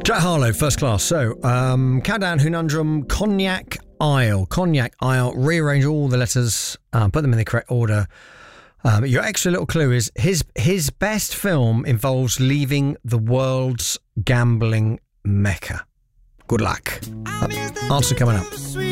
Jack Harlow, First Class. So, countdown, Hunundrum, Cognac Isle. Cognac Isle. Rearrange all the letters, put them in the correct order. Your extra little clue is his best film involves leaving the world's gambling mecca. Good luck. Answer coming up.